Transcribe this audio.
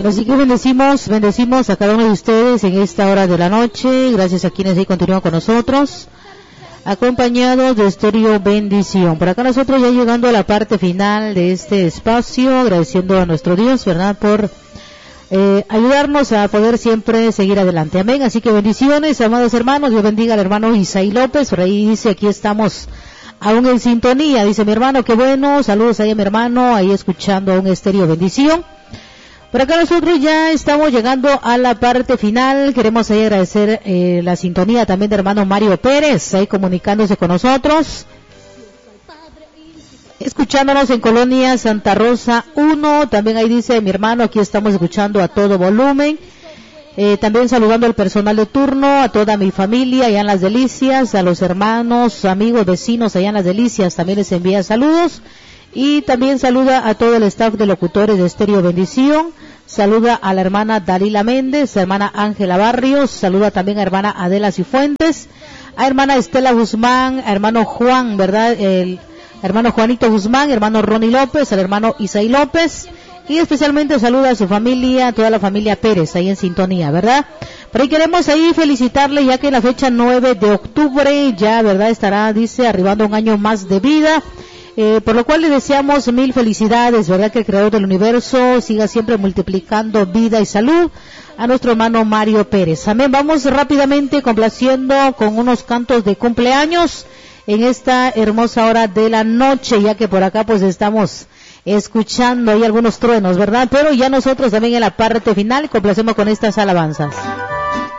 Así que bendecimos a cada uno de ustedes en esta hora de la noche, gracias a quienes ahí continúan con nosotros, acompañados de Estéreo Bendición. Por acá nosotros ya llegando a la parte final de este espacio, agradeciendo a nuestro Dios, ¿verdad?, por ayudarnos a poder siempre seguir adelante. Amén. Así que bendiciones, amados hermanos. Dios bendiga al hermano Isaí López. Por ahí dice, aquí estamos aún en sintonía. Dice mi hermano, qué bueno. Saludos ahí a mi hermano, ahí escuchando un Estéreo Bendición. Por acá nosotros ya estamos llegando a la parte final. Queremos ahí agradecer la sintonía también de hermano Mario Pérez, ahí comunicándose con nosotros, escuchándonos en Colonia Santa Rosa 1, también ahí dice mi hermano, aquí estamos escuchando a todo volumen, también saludando al personal de turno, a toda mi familia allá en Las Delicias, a los hermanos, amigos, vecinos allá en Las Delicias, también les envía saludos, y también saluda a todo el staff de locutores de Estéreo Bendición, saluda a la hermana Dalila Méndez, a hermana Ángela Barrios, saluda también a hermana Adela Cifuentes, a hermana Estela Guzmán, a hermano Juan, ¿verdad?, hermano Juanito Guzmán, hermano Ronnie López, al hermano Isaí López, y especialmente saluda a su familia, a toda la familia Pérez, ahí en sintonía, ¿verdad? Pero ahí queremos ahí felicitarle, ya que en la fecha 9 de octubre, ya, ¿verdad?, estará, dice, arribando un año más de vida, por lo cual le deseamos mil felicidades, ¿verdad?, que el Creador del Universo siga siempre multiplicando vida y salud a nuestro hermano Mario Pérez. Amén. Vamos rápidamente complaciendo con unos cantos de cumpleaños en esta hermosa hora de la noche, ya que por acá pues estamos escuchando ahí algunos truenos, ¿verdad? Pero ya nosotros también en la parte final complacemos con estas alabanzas.